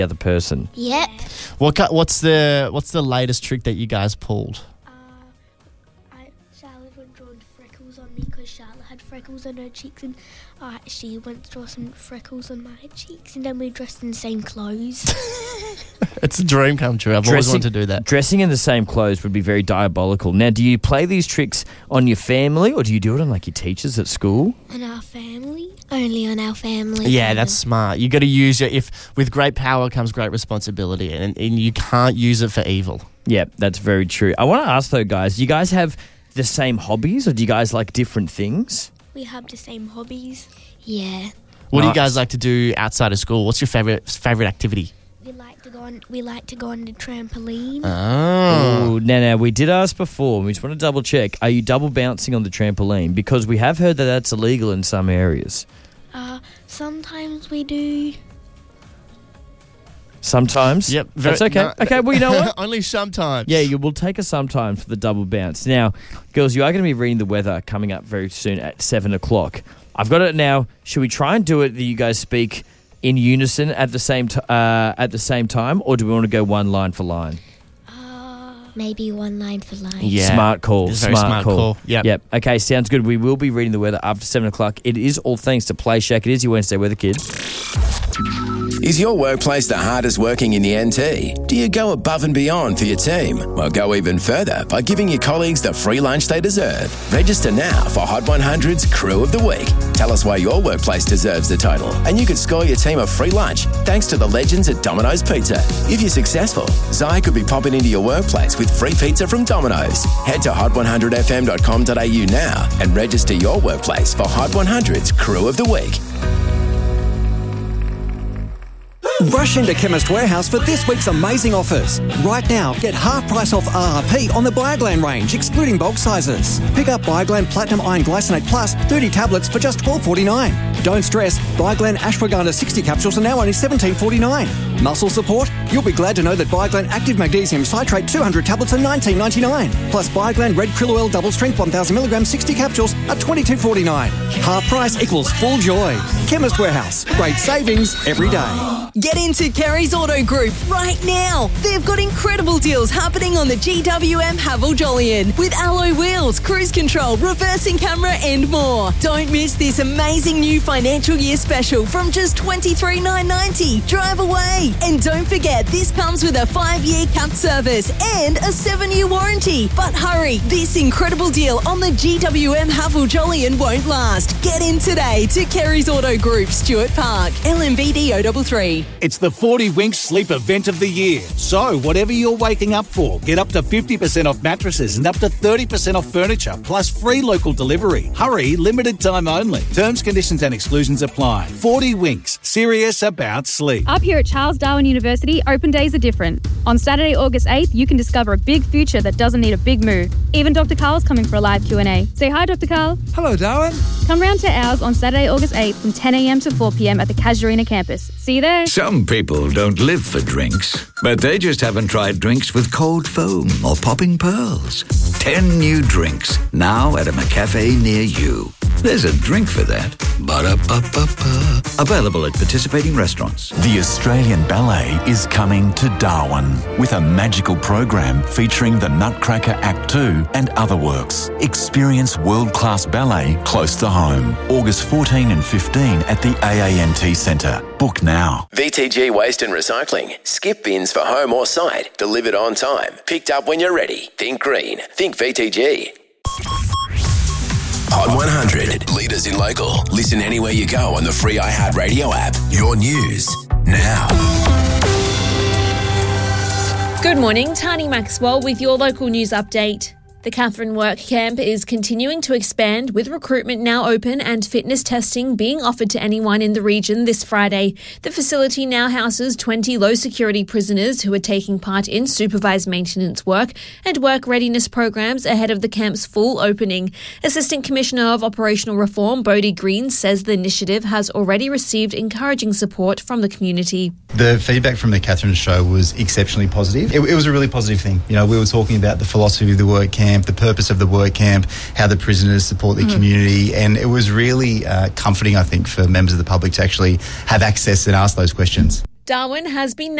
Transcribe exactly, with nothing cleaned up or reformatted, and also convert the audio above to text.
the other person. Yep. What ki- what's the what's the latest trick that you guys pulled? Uh, I, Charlotte went drawing freckles on me because Charlotte had freckles on her cheeks, and uh, she went to draw some freckles on my cheeks, and then we dressed in the same clothes. It's a dream come true. I've always wanted to do that. Dressing in the same clothes would be very diabolical. Now, do you play these tricks on your family, or do you do it on like your teachers at school? On our family? Only on our family. Yeah, that's smart. You got to use your, if with great power comes great responsibility, and, and you can't use it for evil. Yeah, that's very true. I want to ask though, guys, do you guys have the same hobbies, or do you guys like different things? We have the same hobbies. Yeah. What Nice. do you guys like to do outside of school? What's your favorite favorite activity? We like to go on. We like to go on the trampoline. Oh, Oh, now, now, we did ask before. We just want to double check. Are you double bouncing on the trampoline? Because we have heard that that's illegal in some areas. Uh, sometimes we do. Sometimes. Yep. That's okay. no- okay, well, you know what? Only sometimes. Yeah, you will take us sometime for the double bounce. Now, girls, you are going to be reading the weather coming up very soon at seven o'clock. I've got it now. Should we try and do it that you guys speak in unison at the same t- uh, at the same time, or do we want to go one line for line? Uh, maybe one line for line. Yeah. Smart call. It's a very smart call. Yep. Yep. Okay, sounds good. We will be reading the weather after seven o'clock. It is all thanks to Play Shack. It is your Wednesday weather, kid. Is your workplace the hardest working in the N T? Do you go above and beyond for your team? Well, go even further by giving your colleagues the free lunch they deserve. Register now for Hot one hundred's Crew of the Week. Tell us why your workplace deserves the title, and you could score your team a free lunch thanks to the legends at Domino's Pizza. If you're successful, Zai could be popping into your workplace with free pizza from Domino's. Head to hot one hundred f m dot com dot a u now and register your workplace for Hot one hundred's Crew of the Week. Rush into Chemist Warehouse for this week's amazing offers. Right now, get half price off R R P on the Bioglan range, excluding bulk sizes. Pick up Bioglan Platinum Iron Glycinate Plus thirty tablets for just twelve forty-nine. Don't stress, Bioglan Ashwagandha sixty capsules are now only seventeen forty-nine. Muscle support? You'll be glad to know that Bioglan Active Magnesium Citrate two hundred tablets are nineteen ninety-nine. Plus Bioglan Red Krill Oil Double Strength one thousand milligrams sixty capsules are twenty-two forty-nine. Half price equals full joy. Chemist Warehouse. Great savings every day. Get into Kerry's Auto Group right now. They've got incredible deals happening on the G W M Haval Jolyon with alloy wheels, cruise control, reversing camera and more. Don't miss this amazing new financial year special from just twenty-three thousand nine hundred ninety dollars. Drive away. And don't forget, this comes with a five-year capped service and a seven-year warranty. But hurry, this incredible deal on the G W M Haval Jolyon won't last. Get in today to Kerry's Auto Group, Stuart Park, L M V D O three three. It's the forty Winks Sleep Event of the Year. So, whatever you're waking up for, get up to fifty percent off mattresses and up to thirty percent off furniture, plus free local delivery. Hurry, limited time only. Terms, conditions and exclusions apply. forty Winks, serious about sleep. Up here at Charles Darwin University, open days are different. On Saturday, August eighth, you can discover a big future that doesn't need a big move. Even Doctor Carl's coming for a live Q and A. Say hi, Doctor Carl. Hello, Darwin. Come round to ours on Saturday, August eighth from ten a m to four p m at the Casuarina campus. See you there. Some people don't live for drinks, but they just haven't tried drinks with cold foam or popping pearls. Ten new drinks, now at a McCafe near you. There's a drink for that. Ba-da-ba-ba-ba. Available at participating restaurants. The Australian Ballet is coming to Darwin with a magical program featuring the Nutcracker Act two and other works. Experience world-class ballet close to home. August fourteen and fifteen at the A A N T Centre. Book now. V T G Waste and Recycling. Skip bins for home or site. Delivered on time. Picked up when you're ready. Think green. Think V T G. Hot one hundred. Leaders in local. Listen anywhere you go on the free iHeartRadio app. Your news now. Good morning, Tani Maxwell with your local news update. The Catherine Work Camp is continuing to expand with recruitment now open and fitness testing being offered to anyone in the region this Friday. The facility now houses twenty low-security prisoners who are taking part in supervised maintenance work and work readiness programs ahead of the camp's full opening. Assistant Commissioner of Operational Reform, Bodie Green, says the initiative has already received encouraging support from the community. The feedback from the Catherine show was exceptionally positive. It, it was a really positive thing. You know, we were talking about the philosophy of the work camp, the purpose of the work camp, how the prisoners support the mm. community, and it was really uh, comforting, I think, for members of the public to actually have access and ask those questions. Darwin has been